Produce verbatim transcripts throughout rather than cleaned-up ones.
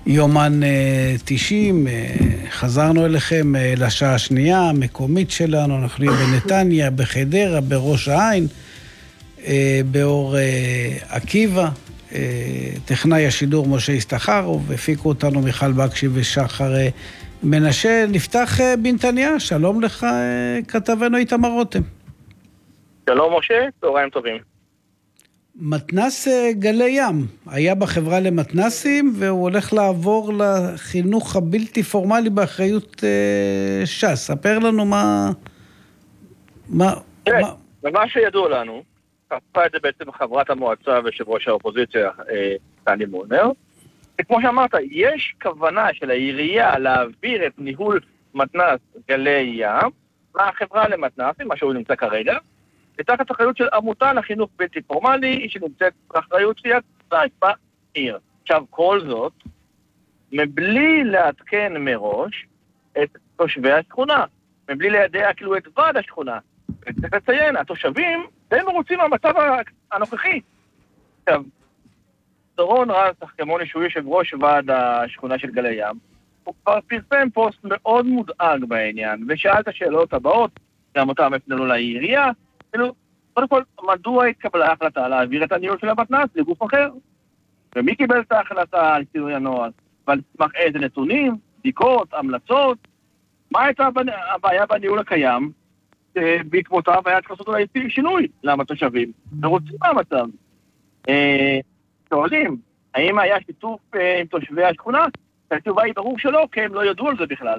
יומן תשעים, חזרנו אליכם לשעה השנייה, המקומית שלנו, אנחנו נהיה בנתניה, בחדרה, בראש העין, באור עקיבא, טכנאי השידור משה הסתחרוב, הפיקו אותנו מיכל בקשי ושחר מנשה. נפתח בנתניה, שלום לך כתבנו איתמר רותם. שלום משה, צהריים טובים. מתנ"ס גלי ים, היה בחברה למתנ"סים, והוא הולך לעבור לחינוך הבלתי פורמלי באחריות אה, ש"ס. ספר לנו מה... מה... כן, מה... ומה שידוע לנו, חשפה את זה בעצם חברת המועצה ויושב ראש האופוזיציה, אה, טלי מונר, וכמו שאמרת, יש כוונה של העירייה להעביר את ניהול מתנ"ס גלי ים, מהחברה למתנ"סים, מה שהוא נמצא כרגע, ותחת אחריות של עמותה לחינוך בלתי פורמלי, שנמצאת באחריות של יד בעיר. עכשיו, כל זאת, מבלי לעדכן מראש את תושבי השכונה, מבלי לידע כאילו את ועד השכונה. וצריך לציין, התושבים, הם רוצים מהמצב הנוכחי. עכשיו, דורון רז תחכמוני, שהוא יושב ראש ועד השכונה של גלי ים, הוא כבר פרסם פוסט מאוד מודאג בעניין, ושאל את השאלות הבאות, גם אותם הפנו לעירייה, כאילו, קודם כל, מדוע התקבלה ההחלטה להעביר את הניהול של המתנ"ס לגוף אחר? ומי קיבל את ההחלטה על שינוי הנוהל? ועל סמך איזה נתונים, בדיקות, המלצות? מה הייתה הבעיה בניהול הקיים? בעקבותיו היה צריך לעשות אולי שינוי למה תושבים. ורוצים מהמצב. שואלים, האם היה שיתוף עם תושבי השכונה? התשובה היא ברור שלא, כי הם לא ידעו על זה בכלל.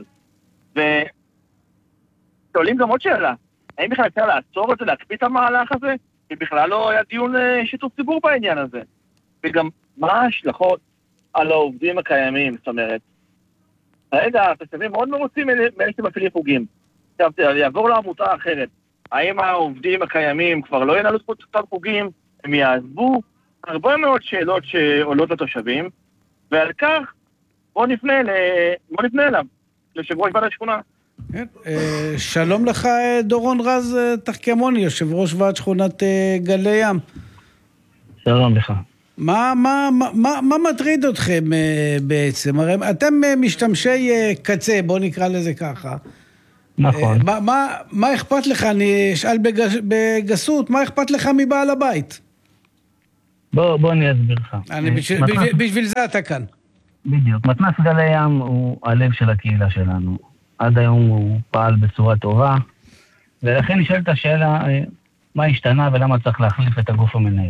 ושואלים גם עוד שאלה. האם בכלל אפשר לעצור את זה, להקפיא את המהלך הזה? כי בכלל לא היה דיון שיתוף ציבור בעניין הזה. וגם מה ההשלכות על העובדים הקיימים, זאת אומרת. רגע, התושבים מאוד מרוצים מאלה שמפעילים חוגים. עכשיו, יעבור לעמותה אחרת. האם העובדים הקיימים כבר לא ינהלו את אותם חוגים? הם יעזבו? הרבה מאוד שאלות שעולות לתושבים, ועל כך בוא נפנה, ל... בוא נפנה אליו, ליושב ראש ועד השכונה. כן, שלום לך דורון רז תחכמוני, יושב ראש ועד שכונת גלי ים. שלום לך. מה, מה, מה, מה מטריד אתכם בעצם? הרי אתם משתמשי קצה, בוא נקרא לזה ככה. נכון. מה, מה, מה אכפת לך? אני אשאל בגס, בגסות, מה אכפת לך מבעל הבית? בוא, בוא אני אסביר לך. אני, בשביל, מתנס... בשביל, בשביל זה אתה כאן. בדיוק. מתנ"ס גלי ים הוא הלב של הקהילה שלנו. עד היום הוא פעל בצורה טובה, ולכן נשאלת השאלה, מה השתנה ולמה צריך להחליף את הגוף המנהל.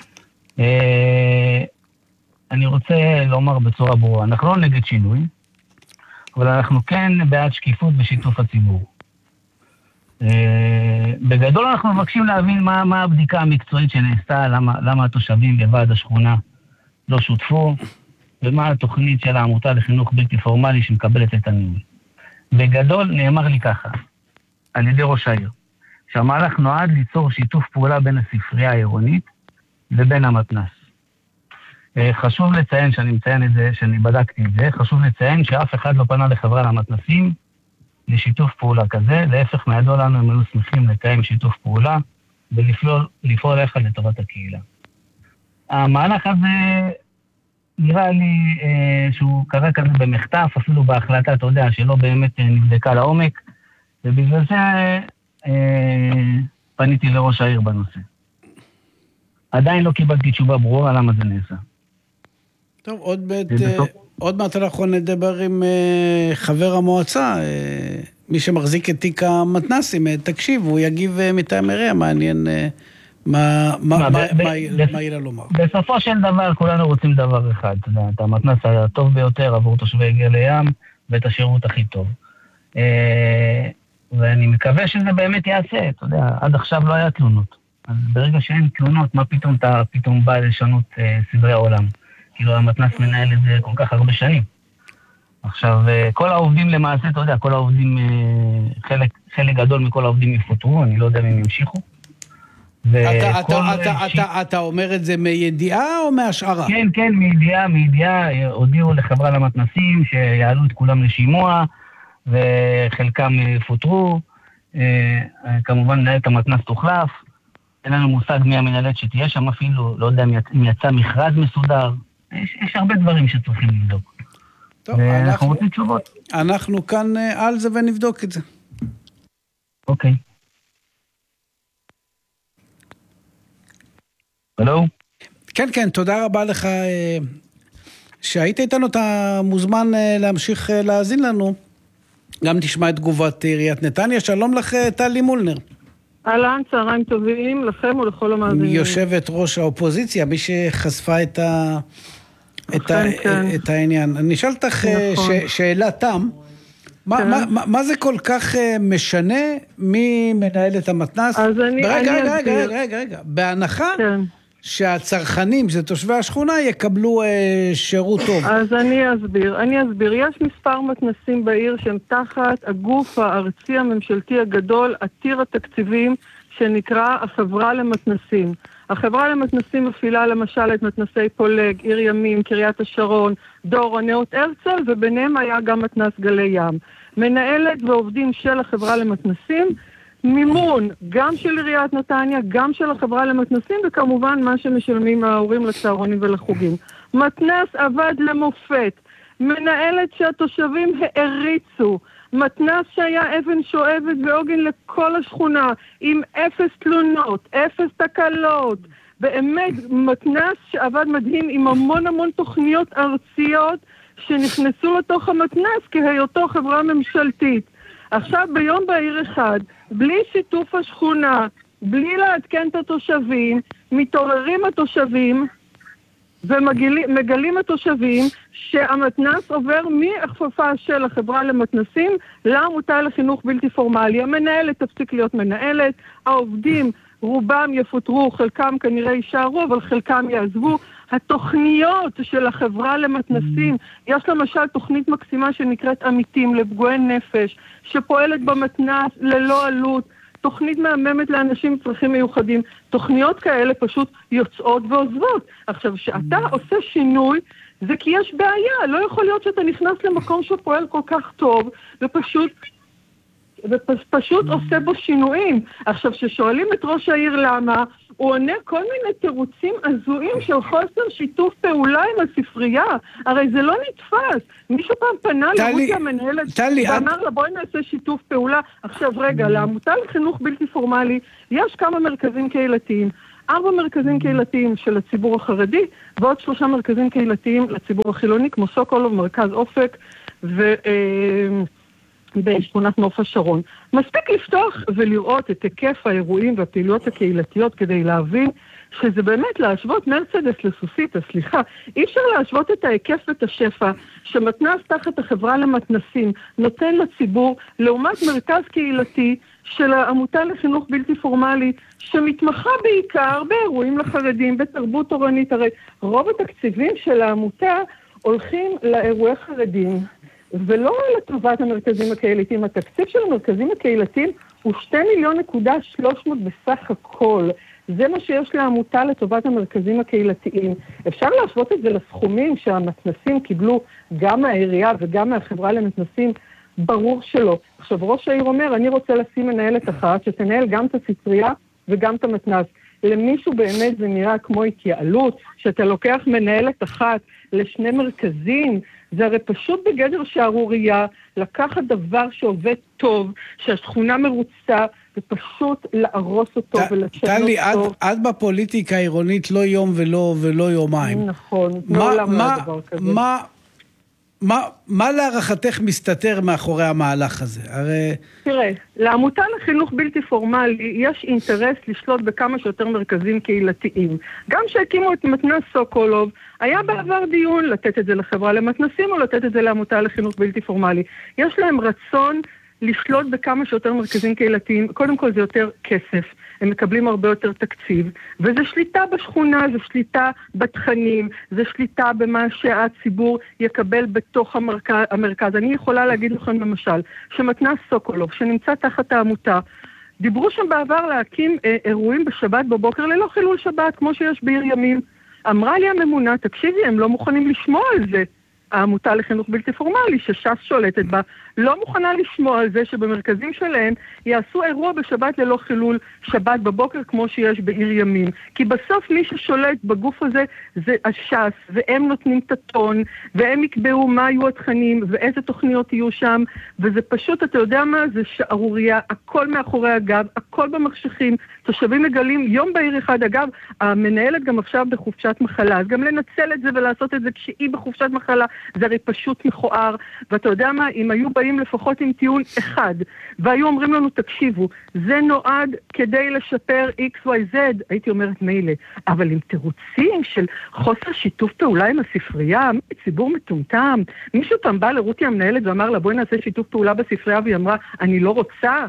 אני רוצה לומר בצורה ברורה, אנחנו לא נגד שינוי, אבל אנחנו כן בעד שקיפות ושיתוף הציבור. בגדול אנחנו מבקשים להבין מה, מה הבדיקה המקצועית שנעשתה, למה, למה התושבים בוועד השכונה לא שותפו, ומה התוכנית של העמותה לחינוך בלתי פורמלי שמקבלת את הניהול. בגדול נאמר לי ככה, על ידי ראש העיר, שהמהלך נועד ליצור שיתוף פעולה בין הספרייה העירונית לבין המתנ"ס. חשוב לציין, שאני מציין את זה, שאני בדקתי את זה, חשוב לציין שאף אחד לא פנה לחברה למתנ"סים לשיתוף פעולה כזה, להפך מהידוע לנו הם היו שמחים לקיים שיתוף פעולה ולפעול יחד לטובת הקהילה. המהלך הזה נראה לי אה, שהוא קרה כזה במחטף, אפילו בהחלטה, אתה יודע, שלא באמת אה, נבדקה לעומק, ובגלל זה אה, פניתי לראש העיר בנושא. עדיין לא קיבלתי תשובה ברורה למה זה נעשה. טוב, עוד בית, אה, עוד מעט אנחנו נדבר עם אה, חבר המועצה, אה, מי שמחזיק את תיק המתנ"סים, אה, תקשיב, הוא יגיב אה, מטעם עירייה, מעניין... אה, מה, מה, מה, מה, מה יהיה לה לומר? בסופו של דבר כולנו רוצים דבר אחד, את המתנ"ס הטוב ביותר עבור תושבי גלי ים ואת השירות הכי טוב. ואני מקווה שזה באמת יעשה, אתה יודע, עד עכשיו לא היה תלונות. אז ברגע שאין תלונות, מה פתאום אתה פתאום בא לשנות סדרי העולם? כאילו המתנ"ס מנהל את זה כל כך הרבה שנים. עכשיו, כל העובדים למעשה, אתה יודע, כל העובדים, חלק, חלק גדול מכל העובדים יפוטרו, אני לא יודע אם הם ימשיכו. אתה, אתה, אתה, אתה, אתה אומר את זה מידיעה או מהשערה? כן, כן, מידיעה, מידיעה, הודיעו לחברה למתנ"סים שיעלו את כולם לשימוע, וחלקם פוטרו, כמובן מנהלת המתנ"ס תוחלף, אין לנו מושג מי המנהלת שתהיה שם אפילו, לא יודע אם יצא מכרז מסודר, יש, יש הרבה דברים שצריכים לבדוק. טוב, ואנחנו אנחנו, רוצים תשובות. אנחנו כאן על זה ונבדוק את זה. אוקיי. הלו? כן, כן, תודה רבה לך שהיית איתנו, אתה מוזמן להמשיך להאזין לנו. גם תשמע את תגובת עיריית נתניה. שלום לך, טלי מולנר. אהלן, צהריים טובים לכם ולכל המאזינים. יושבת ראש האופוזיציה, מי שחשפה את, ה... את, ה... כן. את העניין. אני אשאל אותך נכון. ש... שאלה תם. מה, כן. מה, מה, מה זה כל כך משנה מי מנהל את המתנ"ס? אז אני, ברגע, אני רגע, אסביר. רגע, רגע, רגע. בהנחה כן. שהצרכנים, שזה תושבי השכונה, יקבלו אה, שירות טוב. אז אני אסביר. אני אסביר. יש מספר מתנסים בעיר שהם תחת הגוף הארצי הממשלתי הגדול, עתיר התקציבים, שנקרא החברה למתנסים. החברה למתנסים מפעילה למשל את מתנסי פולג, עיר ימים, קריית השרון, דור, נאות הרצל, וביניהם היה גם מתנס גלי ים. מנהלת ועובדים של החברה למתנסים, מימון גם של עיריית נתניה, גם של החברה למתנסים, וכמובן מה שמשלמים ההורים לצהרונים ולחוגים. מתנס עבד למופת, מנהלת שהתושבים העריצו, מתנס שהיה אבן שואבת ועוגן לכל השכונה, עם אפס תלונות, אפס תקלות, באמת מתנס שעבד מדהים עם המון המון תוכניות ארציות שנכנסו לתוך המתנס כהיותו חברה ממשלתית. עכשיו ביום בהיר אחד, בלי שיתוף השכונה, בלי לעדכן את התושבים, מתעוררים התושבים ומגלים התושבים שהמתנס עובר מהכפפה של החברה למתנסים לעמותה לחינוך בלתי פורמלי. המנהלת תפסיק להיות מנהלת, העובדים רובם יפוטרו, חלקם כנראה יישארו, אבל חלקם יעזבו. התוכניות של החברה למתנסים, יש למשל תוכנית מקסימה שנקראת עמיתים לפגועי נפש, שפועלת במתנס ללא עלות, תוכנית מהממת לאנשים עם צרכים מיוחדים. תוכניות כאלה פשוט יוצאות ועוזבות. עכשיו, שאתה עושה שינוי, זה כי יש בעיה. לא יכול להיות שאתה נכנס למקום שפועל כל כך טוב, ופשוט, ופשוט עושה בו שינויים. עכשיו, ששואלים את ראש העיר למה, הוא עונה כל מיני תירוצים הזויים של חוסר שיתוף פעולה עם הספרייה. הרי זה לא נתפס. מישהו פעם פנה לרותי המנהלת ואמר לה בואי נעשה שיתוף פעולה. עכשיו רגע, לעמותה לחינוך בלתי פורמלי יש כמה מרכזים קהילתיים. ארבע מרכזים קהילתיים של הציבור החרדי, ועוד שלושה מרכזים קהילתיים לציבור החילוני, כמו סוקולוב, מרכז אופק ו... בשכונת נוף השרון. מספיק לפתוח ולראות את היקף האירועים והפעילויות הקהילתיות כדי להבין שזה באמת להשוות מרצדס לסוסיתא, סליחה. אי אפשר להשוות את ההיקף ואת השפע שמתנ"ס תחת החברה למתנסים נותן לציבור לעומת מרכז קהילתי של העמותה לחינוך בלתי פורמלי שמתמחה בעיקר באירועים לחרדים, בתרבות תורנית. הרי רוב התקציבים של העמותה הולכים לאירועי חרדים. ולא לטובת המרכזים הקהילתיים. התקציב של המרכזים הקהילתיים הוא שתי מיליון נקודה שלוש מאות בסך הכל. זה מה שיש לעמותה לטובת המרכזים הקהילתיים. אפשר להשוות את זה לסכומים שהמתנסים קיבלו גם מהעירייה וגם מהחברה למתנסים, ברור שלא. עכשיו ראש העיר אומר, אני רוצה לשים מנהלת אחת שתנהל גם את הספרייה וגם את המתנ"ס. למישהו באמת זה נראה כמו התייעלות, שאתה לוקח מנהלת אחת לשני מרכזים, זה הרי פשוט בגדר שערוריה, לקחת דבר שעובד טוב, שהשכונה מרוצה, ופשוט להרוס אותו ולשנות אותו. טלי, עד בפוליטיקה העירונית לא יום ולא, ולא יומיים. נכון, מעולם לא דבר כזה. מה, מה, מה להערכתך מסתתר מאחורי המהלך הזה? הרי... תראה, לעמותה לחינוך בלתי פורמלי יש אינטרס לשלוט בכמה שיותר מרכזים קהילתיים. גם שהקימו את מתנ"ס סוקולוב, היה בעבר דיון לתת את זה לחברה למתנסים או לתת את זה לעמותה לחינוך בלתי פורמלי. יש להם רצון לשלוט בכמה שיותר מרכזים קהילתיים. קודם כל זה יותר כסף, הם מקבלים הרבה יותר תקציב, וזה שליטה בשכונה, זה שליטה בתכנים, זה שליטה במה שהציבור יקבל בתוך המרכז. המרכז. אני יכולה להגיד לכם למשל, שמתנ"ס סוקולוב, שנמצא תחת העמותה, דיברו שם בעבר להקים אה, אירועים בשבת בבוקר ללא חילול שבת, כמו שיש בעיר ימים. אמרה לי הממונה, תקשיבי, הם לא מוכנים לשמוע על זה. העמותה לחינוך בלתי פורמלי, שש"ס שולטת בה, לא מוכנה לשמוע על זה שבמרכזים שלהם יעשו אירוע בשבת ללא חילול שבת בבוקר כמו שיש בעיר ימים. כי בסוף מי ששולט בגוף הזה זה הש"ס, והם נותנים את הטון, והם יקבעו מה יהיו התכנים, ואיזה תוכניות יהיו שם, וזה פשוט, אתה יודע מה? זה שערוריה, הכל מאחורי הגב, הכל במחשכים, תושבים מגלים יום בעיר אחד. אגב, המנהלת גם עכשיו בחופשת מחלה, אז גם לנצל את זה ולעשות את זה כשהיא בחופשת מחלה, זה הרי פשוט מכוער. ואתה יודע מה? אם היו באים לפחות עם טיעון אחד, והיו אומרים לנו, תקשיבו, זה נועד כדי לשפר אקס וואי זד, הייתי אומרת מילא, אבל עם תירוצים של חוסר שיתוף פעולה עם הספרייה, ציבור מטומטם, מישהו פעם בא לרותי המנהלת ואמר לה, בואי נעשה שיתוף פעולה בספרייה, והיא אמרה, אני לא רוצה.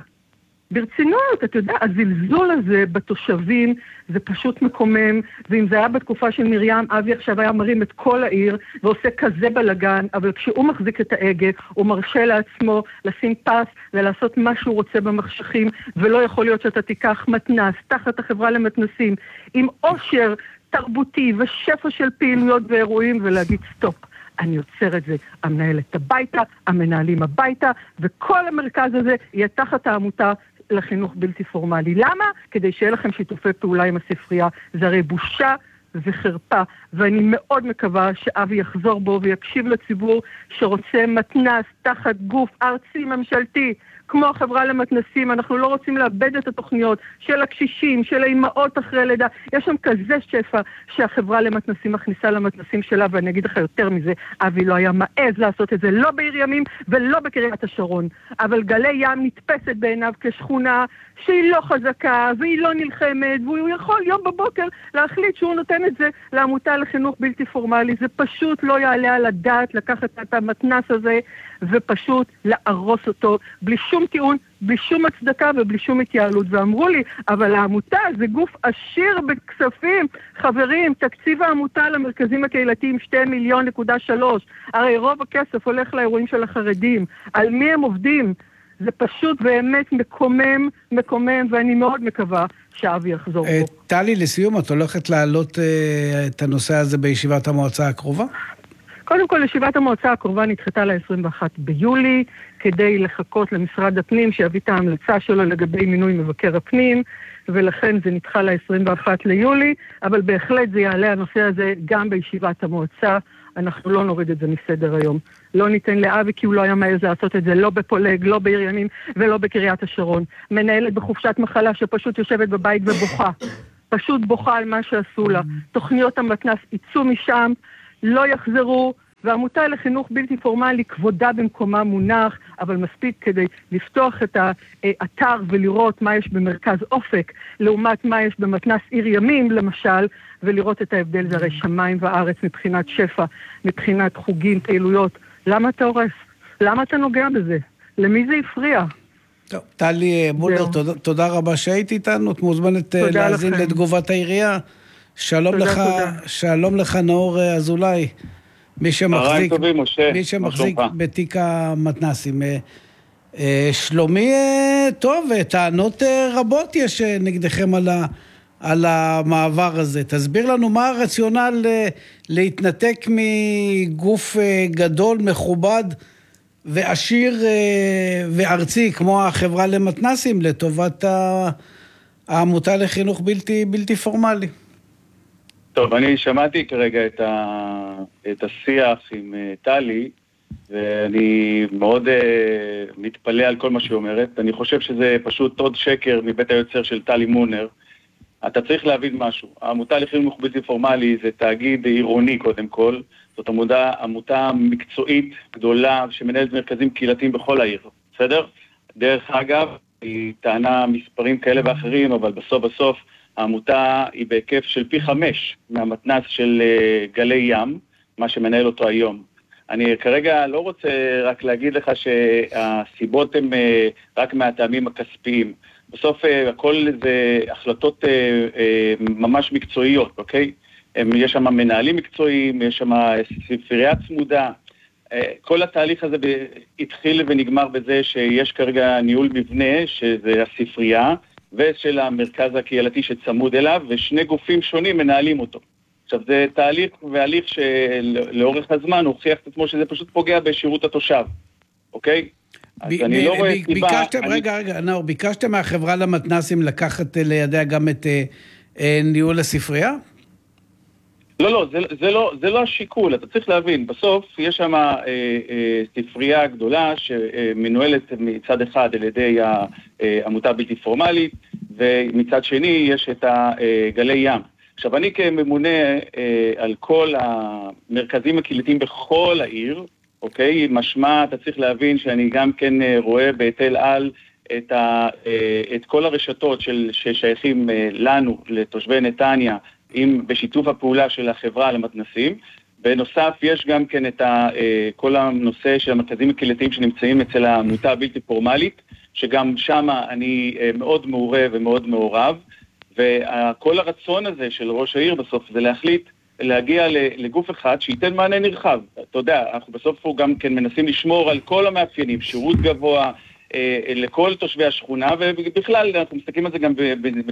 ברצינות, אתה יודע, הזלזול הזה בתושבים זה פשוט מקומם, ואם זה היה בתקופה של מרים, אבי עכשיו היה מרים את כל העיר ועושה כזה בלגן, אבל כשהוא מחזיק את ההגה, הוא מרשה לעצמו לשים פס ולעשות מה שהוא רוצה במחשכים, ולא יכול להיות שאתה תיקח מתנס תחת החברה למתנסים עם עושר תרבותי ושפע של פעילויות ואירועים ולהגיד סטופ. אני יוצר את זה, המנהלת הביתה, המנהלים הביתה, וכל המרכז הזה יהיה תחת העמותה לחינוך בלתי פורמלי. למה? כדי שיהיה לכם שיתופי פעולה עם הספרייה. זה הרי בושה וחרפה, ואני מאוד מקווה שאבי יחזור בו ויקשיב לציבור שרוצה מתנס תחת גוף ארצי ממשלתי, כמו החברה למתנסים. אנחנו לא רוצים לאבד את התוכניות של הקשישים, של האימהות אחרי לידה. יש שם כזה שפע שהחברה למתנסים מכניסה למתנסים שלה, ואני אגיד לך יותר מזה, אבי לא היה מעז לעשות את זה, לא בעיר ימים ולא בקריית השרון. אבל גלי ים נתפסת בעיניו כשכונה שהיא לא חזקה והיא לא נלחמת, והוא יכול יום בבוקר להחליט שהוא נותן את זה לעמותה לחינוך בלתי פורמלי. זה פשוט לא יעלה על הדעת לקחת את המתנס הזה ופשוט להרוס אותו בלי שום טיעון, בלי שום הצדקה ובלי שום התייעלות. ואמרו לי, אבל העמותה זה גוף עשיר בכספים. חברים, תקציב העמותה למרכזים הקהילתיים שתי מיליון נקודה שלוש. הרי רוב הכסף הולך לאירועים של החרדים. על מי הם עובדים? זה פשוט באמת מקומם, מקומם, ואני מאוד מקווה שאבי יחזור בו. טלי, לסיום, את הולכת להעלות את הנושא הזה בישיבת המועצה הקרובה? קודם כל, ישיבת המועצה הקרובה נדחתה ל-עשרים ואחד ביולי, כדי לחכות למשרד הפנים שיביא את ההמלצה שלו לגבי מינוי מבקר הפנים, ולכן זה נדחה ל-עשרים ואחד ליולי, אבל בהחלט זה יעלה הנושא הזה גם בישיבת המועצה. אנחנו לא נוריד את זה מסדר היום. לא ניתן לאבי, כי הוא לא היה מעז לעשות את זה, לא בפולג, לא בעיר ימים ולא בקריית השרון. מנהלת בחופשת מחלה שפשוט יושבת בבית ובוכה. פשוט בוכה על מה שעשו לה. תוכניות המתנ"ס יצאו משם, לא יחזרו, והעמותה לחינוך בלתי פורמלי כבודה במקומה מונח, אבל מספיק כדי לפתוח את האתר ולראות מה יש במרכז אופק, לעומת מה יש במתנ"ס עיר ימים למשל, ולראות את ההבדל. זה הרי שמיים וארץ מבחינת שפע, מבחינת חוגים, פעילויות. למה אתה הורס? למה אתה נוגע בזה? למי זה הפריע? טוב, טלי מולר, תודה, תודה רבה שהיית איתנו, את מוזמנת להאזין לתגובת העירייה. שלום תודה, לך, תודה. שלום לך נאור אזולאי, מי שמחזיק, טובים, משה, מי שמחזיק בתיק המתנסים. שלומי, טוב, טענות רבות יש נגדכם על ה... על המעבר הזה. תסביר לנו מה הרציונל להתנתק מגוף גדול, מכובד ועשיר וארצי, כמו החברה למתנסים, לטובת העמותה לחינוך בלתי, בלתי פורמלי. טוב, אני שמעתי כרגע את, ה, את השיח עם טלי, ואני מאוד uh, מתפלא על כל מה שהיא אומרת. אני חושב שזה פשוט עוד שקר מבית היוצר של טלי מונר. אתה צריך להבין משהו. העמותה לחינוך בלתי פורמלי זה תאגיד עירוני קודם כל. זאת עמותה, עמותה מקצועית גדולה שמנהלת מרכזים קהילתיים בכל העיר. בסדר? דרך אגב, היא טענה מספרים כאלה ואחרים, אבל בסוף בסוף העמותה היא בהיקף של פי חמש מהמתנ"ס של uh, גלי ים, מה שמנהל אותו היום. אני כרגע לא רוצה רק להגיד לך שהסיבות הן uh, רק מהטעמים הכספיים. בסוף uh, הכל זה החלטות uh, uh, ממש מקצועיות, אוקיי? Um, יש שם מנהלים מקצועיים, יש שם ספרייה צמודה. Uh, כל התהליך הזה התחיל ונגמר בזה שיש כרגע ניהול מבנה, שזה הספרייה, ושל המרכז הקהילתי שצמוד אליו, ושני גופים שונים מנהלים אותו. עכשיו, זה תהליך והליך שלאורך הזמן הוכיח את עצמו שזה פשוט פוגע בשירות התושב, אוקיי? אז אני לא רואה סיבה... ביקשתם, רגע, רגע, נאור, ביקשתם מהחברה למתנסים לקחת לידיה גם את ניהול הספרייה? לא, לא, זה, זה לא, זה לא השיקול, אתה צריך להבין, בסוף יש שם אה, אה, ספרייה גדולה שמנוהלת מצד אחד על ידי העמותה בלתי פורמלית, ומצד שני יש את גלי ים. עכשיו, אני כממונה אה, על כל המרכזים הקהילתיים בכל העיר, אוקיי, משמע, אתה צריך להבין שאני גם כן רואה בהיטל על את, ה, אה, את כל הרשתות של, ששייכים אה, לנו, לתושבי נתניה, עם בשיתוף הפעולה של החברה למתנסים. בנוסף, יש גם כן את ה, כל הנושא של המרכזים הקהילתיים שנמצאים אצל העמותה הבלתי פורמלית, שגם שם אני מאוד מעורב ומאוד מעורב, וכל הרצון הזה של ראש העיר בסוף זה להחליט להגיע לגוף אחד שייתן מענה נרחב. אתה יודע, אנחנו בסוף פה גם כן מנסים לשמור על כל המאפיינים, שירות גבוה, לכל תושבי השכונה, ובכלל אנחנו מסתכלים על זה גם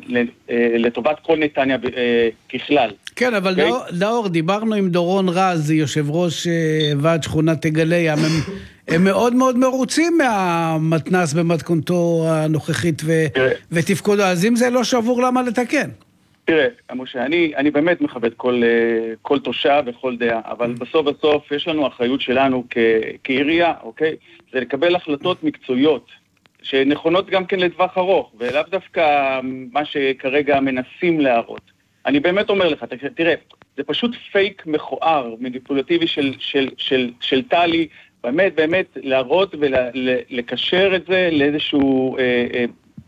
לטובת כל נתניה ככלל. כן, אבל נאור, דיברנו עם דורון רז, יושב ראש ועד שכונת גלי ים, הם מאוד מאוד מרוצים מהמתנ"ס במתכונתו הנוכחית ותפקודו, אז אם זה לא שבור, למה לתקן? תראה, משה, אני, אני באמת מכבד כל, כל תושב וכל דעה, אבל בסוף בסוף יש לנו אחריות שלנו כ, כעירייה, אוקיי? זה לקבל החלטות מקצועיות, שנכונות גם כן לטווח ארוך, ולאו דווקא מה שכרגע מנסים להראות. אני באמת אומר לך, תראה, זה פשוט פייק מכוער, מניפולטיבי של, של, של, של טלי, באמת באמת להראות ולקשר את זה לאיזשהו... אה, אה,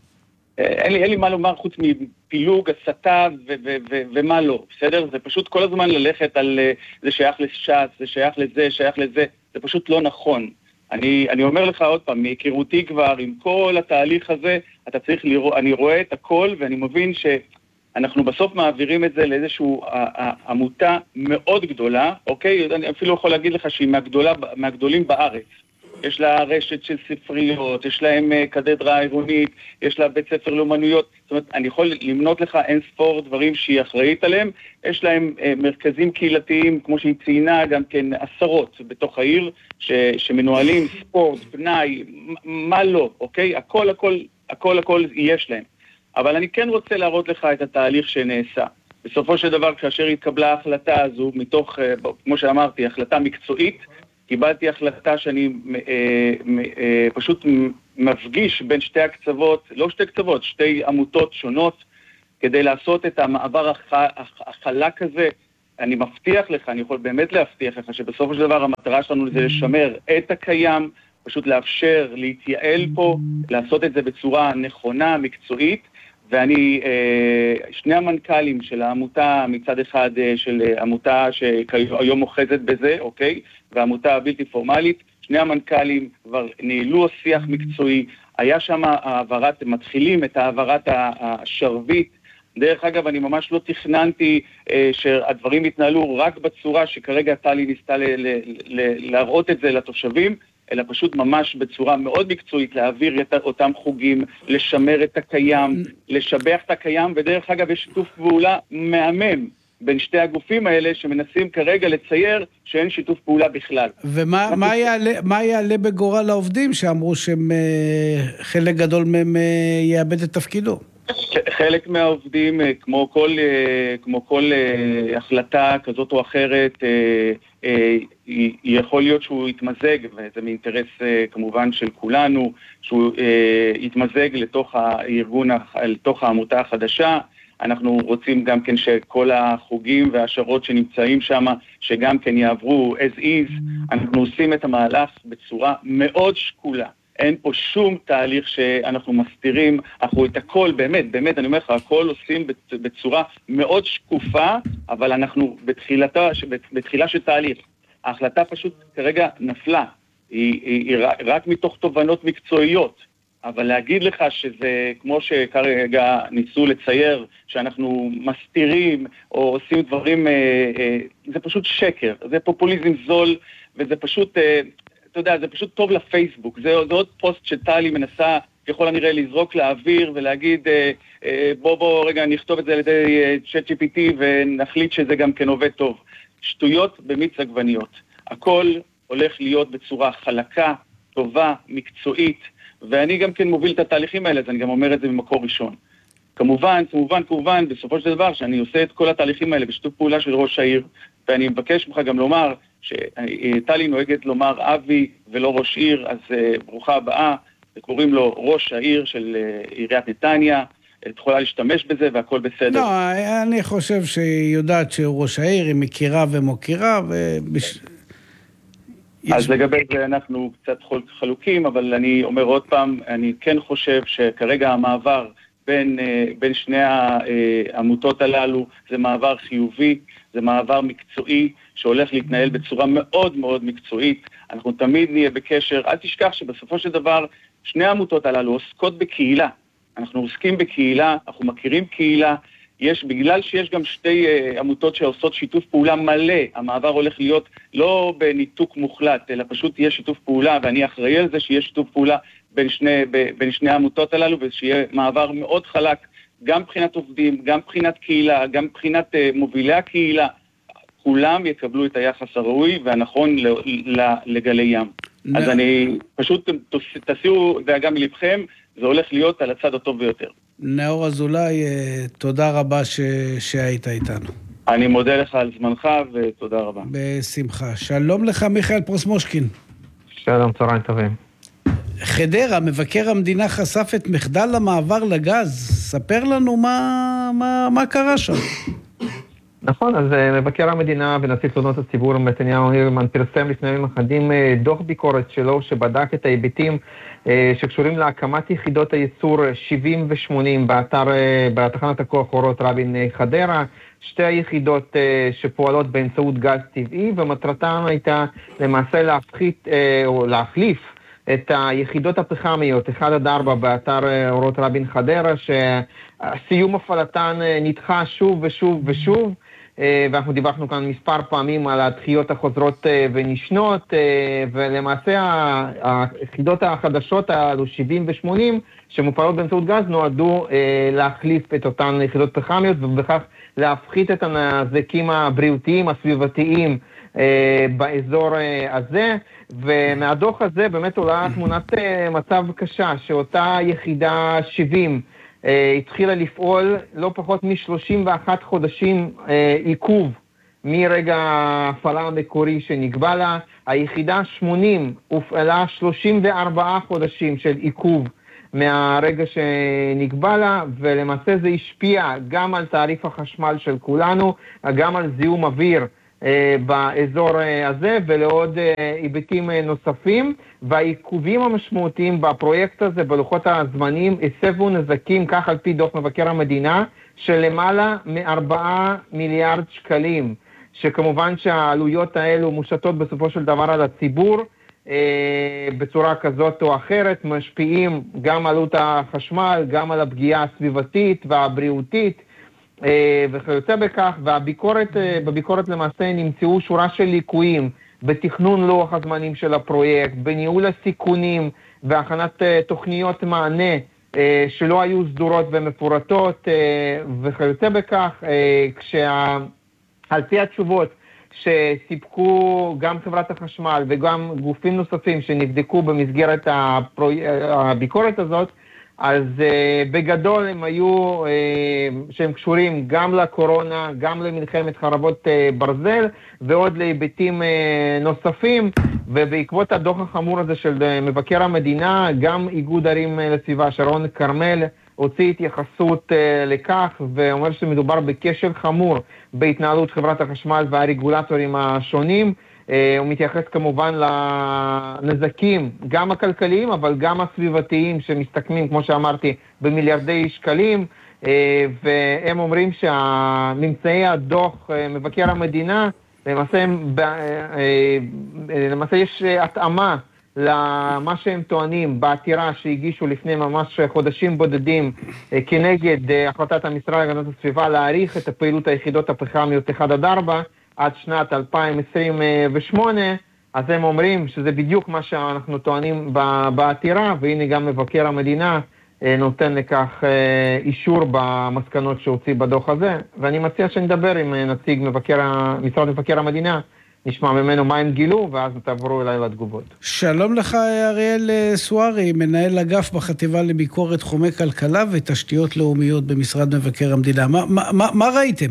אין לי, אין לי מה לומר חוץ מפילוג, הסתה ו- ו- ו- ומה לא, בסדר? זה פשוט כל הזמן ללכת על זה שייך לש"ס, זה שייך לזה, שייך לזה, זה פשוט לא נכון. אני, אני אומר לך עוד פעם, מהיכרותי כבר עם כל התהליך הזה, אתה צריך לראות, אני רואה את הכל ואני מבין שאנחנו בסוף מעבירים את זה לאיזושהי עמותה מאוד גדולה, אוקיי? אני אפילו יכול להגיד לך שהיא מהגדולה, מהגדולים בארץ. יש לה רשת של ספריות, יש להם קתדרה עירונית, יש לה בית ספר לאומנויות, זאת אומרת, אני יכול למנות לך אין ספור דברים שהיא אחראית עליהם, יש להם מרכזים קהילתיים, כמו שהיא ציינה, גם כן עשרות בתוך העיר, ש, שמנוהלים ספורט, פנאי, מה לא, אוקיי? הכל, הכל, הכל, הכל יש להם. אבל אני כן רוצה להראות לך את התהליך שנעשה. בסופו של דבר, כאשר התקבלה ההחלטה הזו, מתוך, כמו שאמרתי, החלטה מקצועית, קיבלתי החלטה שאני אה, אה, פשוט מפגיש בין שתי הקצוות, לא שתי קצוות, שתי עמותות שונות, כדי לעשות את המעבר הח, החלק הזה. אני מבטיח לך, אני יכול באמת להבטיח לך, שבסופו של דבר המטרה שלנו זה לשמר את הקיים, פשוט לאפשר, להתייעל פה, לעשות את זה בצורה נכונה, מקצועית, ואני, שני המנכ"לים של העמותה, מצד אחד של עמותה שהיום מוחזת בזה, אוקיי? והעמותה הבלתי פורמלית, שני המנכ"לים כבר ניהלו שיח מקצועי, היה שם העברת, מתחילים את העברת השרביט, דרך אגב, אני ממש לא תכננתי שהדברים יתנהלו רק בצורה שכרגע טלי ניסתה להראות את זה לתושבים, אלא פשוט ממש בצורה מאוד מקצועית להעביר את אותם חוגים, לשמר את הקיים, לשבח את הקיים, ודרך אגב יש שיתוף פעולה מהמם בין שתי הגופים האלה שמנסים כרגע לצייר שאין שיתוף פעולה בכלל. ומה מה יעלה, מה יעלה בגורל העובדים שאמרו שהם חלק גדול מהם יאבד את תפקידו? חלק מהעובדים, כמו כל, כמו כל החלטה כזאת או אחרת, יכול להיות שהוא יתמזג, וזה מאינטרס כמובן של כולנו, שהוא יתמזג לתוך הארגון, לתוך העמותה החדשה. אנחנו רוצים גם כן שכל החוגים והשרות שנמצאים שם, שגם כן יעברו as is, אנחנו עושים את המהלך בצורה מאוד שקולה. אין פה שום תהליך שאנחנו מסתירים, אנחנו את הכל, באמת, באמת, אני אומר לך, הכל עושים בצורה מאוד שקופה, אבל אנחנו בתחילתה, בתחילה של תהליך. ההחלטה פשוט כרגע נפלה, היא, היא, היא רק מתוך תובנות מקצועיות, אבל להגיד לך שזה כמו שכרגע ניסו לצייר, שאנחנו מסתירים או עושים דברים, זה פשוט שקר, זה פופוליזם זול, וזה פשוט... אתה יודע, זה פשוט טוב לפייסבוק, זה, זה עוד פוסט שטלי מנסה ככל הנראה לזרוק לאוויר ולהגיד, בוא בוא רגע נכתוב את זה על ידי צ'אט ג'י פי טי ונחליט שזה גם כן עובד טוב. שטויות במיץ עגבניות. הכל הולך להיות בצורה חלקה, טובה, מקצועית, ואני גם כן מוביל את התהליכים האלה, אז אני גם אומר את זה ממקור ראשון. כמובן, כמובן, כמובן, בסופו של דבר, שאני עושה את כל התהליכים האלה בשיתוף פעולה של ראש העיר, ואני מבקש ממך גם לומר, שטלי נוהגת לומר אבי ולא ראש עיר, אז ברוכה הבאה, וקוראים לו ראש העיר של עיריית נתניה, את יכולה להשתמש בזה והכל בסדר. לא, אני חושב שהיא יודעת שהוא ראש העיר, היא מכירה ומוכירה, ובש... אז יש... לגבי זה אנחנו קצת חלוקים, אבל אני אומר עוד פעם, אני כן חושב שכרגע המעבר בין, בין שני העמותות הללו, זה מעבר חיובי, זה מעבר מקצועי, שהולך להתנהל בצורה מאוד מאוד מקצועית. אנחנו תמיד נהיה בקשר, אל תשכח שבסופו של דבר, שני העמותות הללו עוסקות בקהילה. אנחנו עוסקים בקהילה, אנחנו מכירים קהילה, יש, בגלל שיש גם שתי uh, עמותות שעושות שיתוף פעולה מלא, המעבר הולך להיות לא בניתוק מוחלט, אלא פשוט יהיה שיתוף פעולה, ואני אחראי על זה שיהיה שיתוף פעולה בין שני, ב, בין שני העמותות הללו, ושיהיה מעבר מאוד חלק, גם מבחינת עובדים, גם מבחינת קהילה, גם מבחינת uh, מובילי הקהילה, כולם יקבלו את היחס הראוי והנכון ל, ל, לגלי ים. נ... אז אני פשוט תסיעו דאגה מלבכם, זה הולך להיות על הצד הטוב ביותר. נאור אזולאי, תודה רבה ש... שהיית איתנו. אני מודה לך על זמנך ותודה רבה. בשמחה. שלום לך מיכאל פרוסמושקין. שלום, צהריים טובים. חדרה, מבקר המדינה חשף את מחדל המעבר לגז. ספר לנו מה, מה, מה קרה שם. נכון, אז מבקר המדינה ונציב תלונות הציבור נתניהו הרמן פרסם לפני ימים אחדים דוח ביקורת שלו שבדק את ההיבטים שקשורים להקמת יחידות הייצור שבעים ו-שמונים באתר, בתחנת הכוח אורות רבין חדרה, שתי היחידות שפועלות באמצעות גז טבעי, ומטרתן הייתה למעשה להפחית או להחליף את היחידות הפחמיות אחת עד ארבע באתר אורות רבין חדרה, שסיום הפעלתן נדחה שוב ושוב ושוב, ואנחנו דיווחנו כאן מספר פעמים על הדחיות החוזרות ונשנות, ולמעשה היחידות החדשות האלו שבעים ו-שמונים שמופעלות באמצעות גז נועדו להחליף את אותן יחידות פחמיות, ובכך להפחית את הנזקים הבריאותיים הסביבתיים באזור הזה. ומהדוח הזה באמת עולה תמונת מצב קשה, שאותה יחידה שבעים התחילה לפעול לא פחות מ-שלושים ואחד חודשים עיכוב מרגע ההפעלה המקורי שנקבע לה. היחידה שמונים הופעלה שלושים וארבעה חודשים של עיכוב מהרגע שנקבע לה, ולמעשה זה השפיע גם על תעריף החשמל של כולנו, גם על זיהום אוויר באזור הזה ולעוד היבטים נוספים, והעיכובים המשמעותיים בפרויקט הזה בלוחות הזמנים הסבו נזקים, כך על פי דוח מבקר המדינה, של למעלה מארבעה מיליארד שקלים, שכמובן שהעלויות האלו מושתות בסופו של דבר על הציבור בצורה כזאת או אחרת, משפיעים גם על עלות החשמל, גם על הפגיעה הסביבתית והבריאותית וכיוצא בכך. והביקורת, בביקורת למעשה נמצאו שורה של ליקויים בתכנון לוח הזמנים של הפרויקט, בניהול הסיכונים והכנת תוכניות מענה שלא היו סדורות ומפורטות וכיוצא בכך, כשעל פי התשובות שסיפקו גם חברת החשמל וגם גופים נוספים שנבדקו במסגרת הביקורת הזאת, אז uh, בגדול הם היו, uh, שהם קשורים גם לקורונה, גם למלחמת חרבות uh, ברזל, ועוד להיבטים uh, נוספים, ובעקבות הדוח החמור הזה של uh, מבקר המדינה, גם איגוד ערים uh, לסביבה, שרון קרמל, הוציא התייחסות uh, לכך, ואומר שמדובר בכשל חמור בהתנהלות חברת החשמל והרגולטורים השונים. הוא מתייחס כמובן לנזקים, גם הכלכליים, אבל גם הסביבתיים, שמסתכמים, כמו שאמרתי, במיליארדי שקלים, והם אומרים שהממצאי הדוח מבקר המדינה, למעשה, למעשה יש התאמה למה שהם טוענים בעתירה שהגישו לפני ממש חודשים בודדים כנגד החלטת המשרד להגנת הסביבה להאריך את הפעילות היחידות הפחמיות אחת עד ארבע, עד שנת אלפיים עשרים ושמונה, אז הם אומרים שזה בדיוק מה שאנחנו טוענים בעתירה, והנה גם מבקר המדינה נותן לכך אישור במסקנות שהוציא בדוח הזה, ואני מציע שנדבר עם נציג מבקר, משרד מבקר המדינה, נשמע ממנו מה הם גילו, ואז תעברו אליי לתגובות. שלום לך אריאל סוארי, מנהל אגף בחטיבה לביקורת תחומי כלכלה ותשתיות לאומיות במשרד מבקר המדינה. מה, מה, מה, מה ראיתם?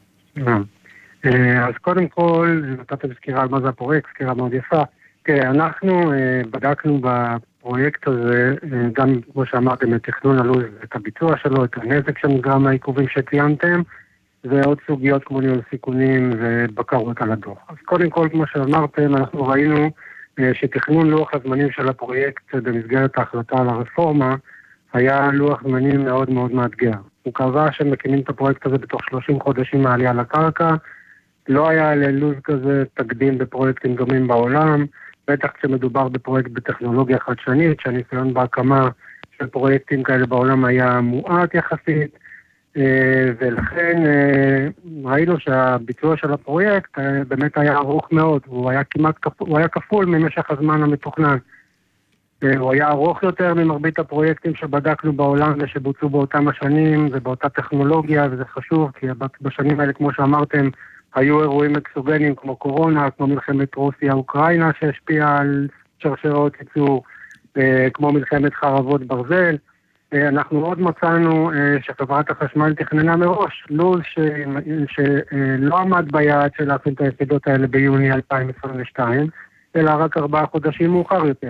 אז קודם כל, נתתם סקירה על מה זה הפרויקט, סקירה מאוד יפה. אנחנו בדקנו בפרויקט הזה, גם כמו שאמרתם, את תכנון הלו"ז, את הביצוע שלו, את הנזק שנגרם מהעיכובים שציינתם, ועוד סוגיות כמו ניהול סיכונים ובקרות על הדוח. אז קודם כל, כמו שאמרתם, אנחנו ראינו שתכנון לוח הזמנים של הפרויקט במסגרת ההחלטה על הרפורמה, היה לוח זמנים מאוד מאוד מאתגר. הוא קבע שמקימים את הפרויקט הזה בתוך שלושים חודשים מעלייה לקרקע, לא היה ללוז כזה תקדים בפרויקטים דומים בעולם, בטח כשמדובר בפרויקט בטכנולוגיה חדשנית, שהניסיון בהקמה של פרויקטים כאלה בעולם היה מועט יחסית, ולכן ראינו שהביצוע של הפרויקט באמת היה ארוך מאוד, הוא היה כמעט כפול, הוא היה כפול ממשך הזמן המתוכנן. הוא היה ארוך יותר ממרבית הפרויקטים שבדקנו בעולם ושבוצעו באותם השנים ובאותה טכנולוגיה, וזה חשוב, כי בשנים האלה, כמו שאמרתם, היו אירועים אקסוגניים כמו קורונה, כמו מלחמת רוסיה-אוקראינה שהשפיעה על שרשרות ייצור, כמו מלחמת חרבות ברזל. אנחנו עוד מצאנו שחברת החשמל תכננה מראש לוז שלא עמד ביעד של להפעיל את היחידות האלה ביוני אלפיים עשרים ושתיים, אלא רק ארבעה חודשים מאוחר יותר.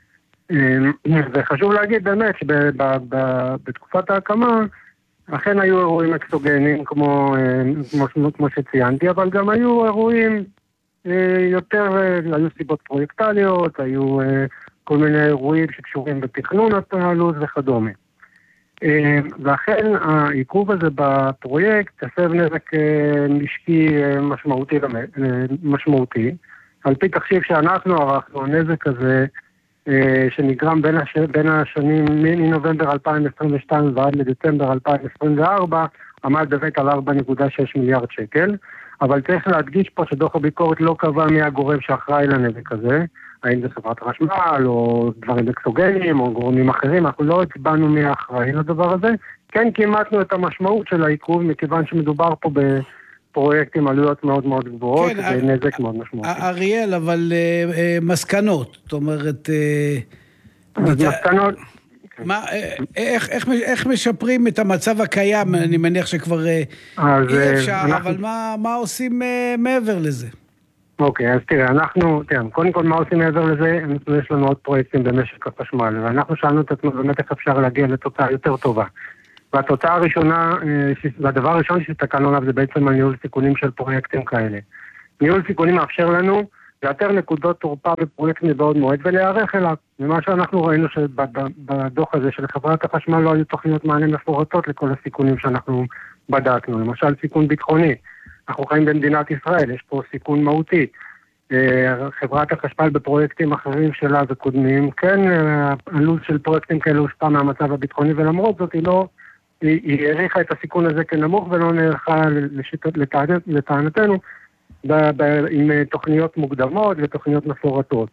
וחשוב להגיד באמת שבתקופת ההקמה אכן היו אירועים אקסוגניים כמו, כמו, כמו שציינתי, אבל גם היו אירועים יותר, היו סיבות פרויקטליות, היו כל מיני אירועים שקשורים בתכנון הלו"ז וכדומה. ואכן העיכוב הזה בפרויקט הסב נזק משקי משמעותי, משמעותי. על פי תחשיב שאנחנו ערכנו, הנזק הזה שנגרם בין, הש... בין השנים מנובמבר אלפיים עשרים ושתיים ועד לדצמבר אלפיים עשרים וארבע עמד בבית על ארבע נקודה שש מיליארד שקל, אבל צריך להדגיש פה שדוח הביקורת לא קבע מי הגורם שאחראי לנזק הזה, האם זה חברת החשמל או דברים אקסוגניים או גורמים אחרים, אנחנו לא הצבענו מי האחראי לדבר הזה, כן כימתנו את המשמעות של העיכוב מכיוון שמדובר פה ב... פרויקט עם עלויות מאוד מאוד גבוהות, כן, ונזק מאוד משמעותי. אריאל, אבל uh, uh, מסקנות, זאת אומרת... Uh, מסקנות... מה, uh, איך, איך, איך משפרים את המצב הקיים? אני מניח שכבר uh, אי אפשר, אנחנו... אבל מה, מה עושים uh, מעבר לזה? אוקיי, אז תראה, אנחנו, תראה, קודם כל מה עושים מעבר לזה? יש לנו עוד פרויקטים במשק החשמל, ואנחנו שאלנו את עצמנו באמת איך אפשר להגיע לתוצאה יותר טובה. והתוצאה הראשונה, והדבר הראשון שתקלנו עליו זה בעצם הניהול סיכונים של פרויקטים כאלה. ניהול סיכונים מאפשר לנו לאתר נקודות תורפה בפרויקט מבעוד מועד ולהיערך אליו. ומה שאנחנו ראינו שבדוח הזה של חברת החשמל לא היו תוכניות מענה מפורטות לכל הסיכונים שאנחנו בדקנו. למשל סיכון ביטחוני. אנחנו חיים במדינת ישראל, יש פה סיכון מהותי. חברת החשמל בפרויקטים אחרים שלה וקודמים, כן, הלו"ז של פרויקטים כאלה הושפע מהמצב הביטחוני, ולמרות זאת היא לא... היא העריכה את הסיכון הזה כנמוך ולא נערכה לטענתנו עם תוכניות מוקדמות ותוכניות מפורטות.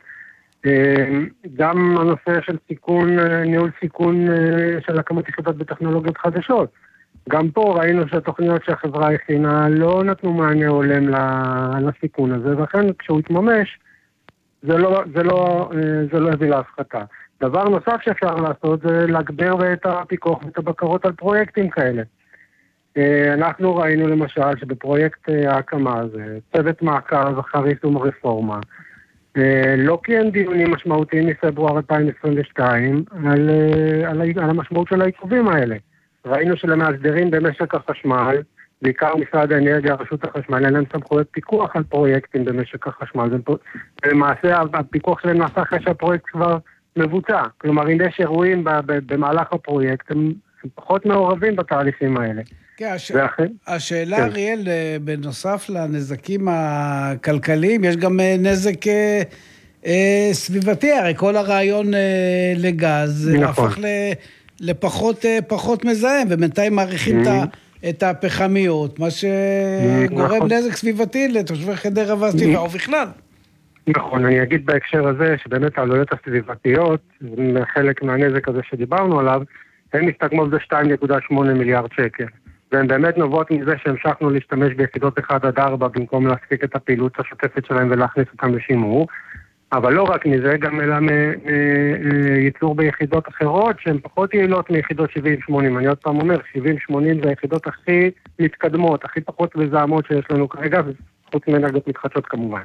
גם הנושא של סיכון, ניהול סיכון של הקמת יחידות בטכנולוגיות חדשות. גם פה ראינו שהתוכניות שהחברה הכינה לא נתנו מענה הולם לסיכון הזה, ולכן כשהוא התממש זה לא, זה לא, זה לא הביא להפחתה. דבר נוסף שאפשר לעשות זה להגבר את הפיקוח ואת הבקרות על פרויקטים כאלה. אנחנו ראינו למשל שבפרויקט ההקמה הזה, צוות מעקב אחר יישום הרפורמה, לא קיים דיונים משמעותיים מפברואר אלפיים עשרים ושתיים על, על, על המשמעות של העיכובים האלה. ראינו שלמאסדרים במשק החשמל, בעיקר משרד האנרגיה, רשות החשמל, אין להם סמכויות פיקוח על פרויקטים במשק החשמל. ולמעשה הפיקוח שלהם נעשה אחרי שהפרויקט כבר מבוצע. כלומר, אם יש אירועים במהלך הפרויקט, הם פחות מעורבים בתהליכים האלה. כן, הש... השאלה, כן. אריאל, בנוסף לנזקים הכלכליים, יש גם נזק אה, אה, סביבתי. הרי כל הרעיון אה, לגז נכון. הפך ל... לפחות אה, פחות מזהם, ובינתיים מעריכים mm-hmm. את הפחמיות, מה שגורם mm-hmm. נזק סביבתי לתושבי חדרה והסביבה, או בכלל. נכון, אני אגיד בהקשר הזה שבאמת העלויות הסביבתיות, חלק מהנזק הזה שדיברנו עליו, הן מסתכמות ב-שתיים נקודה שמונה מיליארד שקל. והן באמת נובעות מזה שהמשכנו להשתמש ביחידות אחת עד ארבע במקום להספיק את הפעילות השוטפת שלהם ולהכניס אותם לשימור. אבל לא רק מזה, גם אלא מייצור ביחידות אחרות שהן פחות יעילות מיחידות שבעים שמונים. אני עוד פעם אומר, שבעים שמונים זה היחידות הכי מתקדמות, הכי פחות מזהמות שיש לנו כרגע, חוץ מאנרגיות מתחדשות כמובן.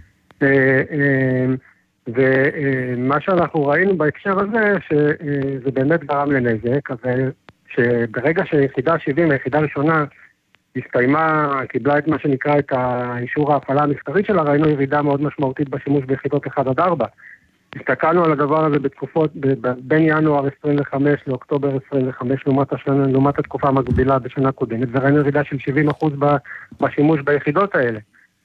ומה שאנחנו ראינו בהקשר הזה, שזה באמת גרם לנזק, אבל שברגע שיחידה שבעים, היחידה הראשונה, הסתיימה, קיבלה את מה שנקרא את האישור ההפעלה המסחרית שלה, ראינו ירידה מאוד משמעותית בשימוש ביחידות אחת עד ארבע. הסתכלנו על הדבר הזה בתקופות, בין ינואר עשרים וחמש לאוקטובר עשרים וחמש, לעומת, השנה, לעומת התקופה המקבילה בשנה קודמת, וראינו ירידה של שבעים אחוז בשימוש ביחידות האלה.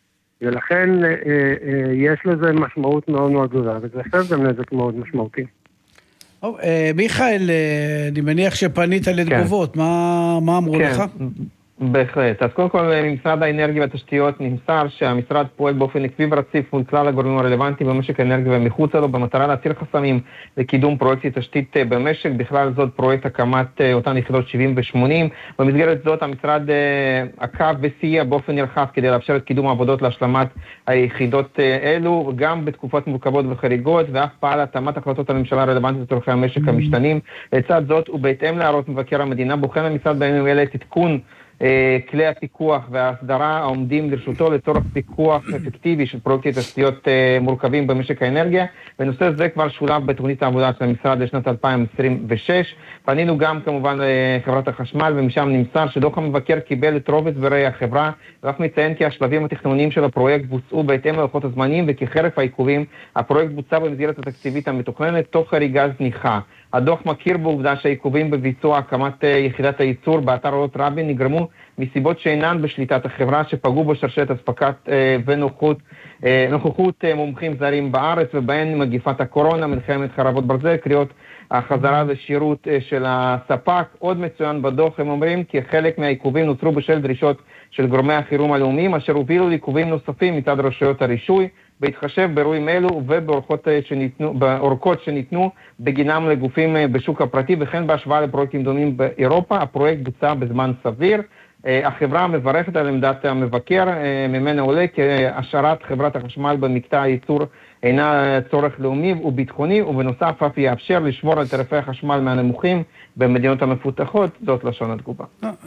ולכן אה, אה, יש לזה משמעות מאוד מאוד גדולה, וזה חייב גם נזק מאוד משמעותי. טוב, אה, מיכאל, אה, אני מניח שפנית לתגובות, כן. מה, מה אמרו כן. לך? בהחלט. אז קודם כל, ממשרד האנרגיה והתשתיות נמסר שהמשרד פועל באופן עקבי ורציף מול כלל הגורמים הרלוונטיים במשק האנרגיה ומחוץ לו, במטרה להסיר חסמים לקידום פרויקטי תשתית במשק, בכלל זאת פרויקט הקמת אותן יחידות שבעים ושמונים. במסגרת זאת המשרד עקב וסייע באופן נרחב כדי לאפשר את קידום העבודות להשלמת היחידות אלו, גם בתקופות מורכבות וחריגות, ואף פעל התאמת החלטות הממשלה הרלוונטית לצורכי המשק המשתנים. לצד זאת, ובהתאם להערות מבקר המדינה, בוחן המשרד בימים אלה את עדכון כלי הפיקוח וההסדרה העומדים לרשותו לצורך פיקוח אפקטיבי של פרויקטי תשתיות מורכבים במשק האנרגיה. בנושא זה כבר שולב בתוכנית העבודה של המשרד לשנת אלפיים עשרים ושש. פנינו גם כמובן לחברת החשמל, ומשם נמסר שדוח המבקר קיבל את רוב הסברי החברה, ואף מציין כי השלבים התכנוניים של הפרויקט בוצעו בהתאם ללוחות הזמנים, וכי חרף העיכובים הפרויקט בוצע במסגרת התקציבית המתוכננת תוך חריגה זניחה. הדוח מכיר בעובדה שהעיכובים בביצוע הקמת יחידת הייצור באתר אורות רבין נגרמו מסיבות שאינן בשליטת החברה, שפגעו בשרשרת אספקת ונוחות נוכחות מומחים זרים בארץ, ובהן מגיפת הקורונה, מלחמת חרבות ברזל, קריאות החזרה לשירות של הספק. עוד מצוין בדוח, הם אומרים כי חלק מהעיכובים נוצרו בשל דרישות של גורמי החירום הלאומיים, אשר הובילו לעיכובים נוספים מצד רשויות הרישוי, בהתחשב באירועים אלו ובאורכות שניתנו, באורכות שניתנו בגינם לגופים בשוק הפרטי, וכן בהשוואה לפרויקטים דומים באירופה. הפרויקט בוצע בזמן סביר. החברה מברכת על עמדת המבקר, ממנה עולה כי השארת חברת החשמל במקטע הייצור אינה צורך לאומי וביטחוני, ובנוסף אף יאפשר לשמור על תעריפי החשמל מהנמוכים במדינות המפותחות. זאת לשון התגובה.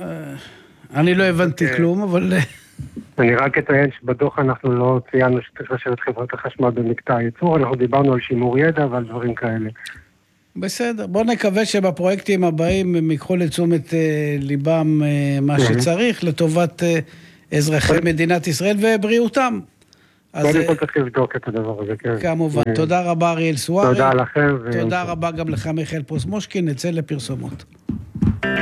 אני לא הבנתי כלום, אבל... אני רק אציין שבדוח אנחנו לא ציינו שצריך לשבת חברת החשמל במקטע הייצור, אנחנו דיברנו על שימור ידע ועל דברים כאלה. בסדר, בוא נקווה שבפרויקטים הבאים הם יקחו לתשומת ליבם מה שצריך, לטובת אזרחי מדינת ישראל ובריאותם. קודם כל צריך לבדוק את הדבר הזה, כן. כמובן, תודה רבה אריאל סוארי. תודה לכם. תודה רבה גם לך מיכאל פוסמושקין, נצא לפרסומות.